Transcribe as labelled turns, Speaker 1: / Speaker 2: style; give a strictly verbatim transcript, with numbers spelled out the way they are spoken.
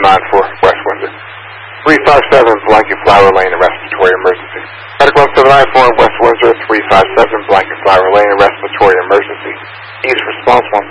Speaker 1: nine four, West Windsor. three five seven, Blanket Flower Lane, a respiratory emergency. Medical one seven nine four, West Windsor, three five seven, Blanket Flower Lane, a respiratory emergency. East response one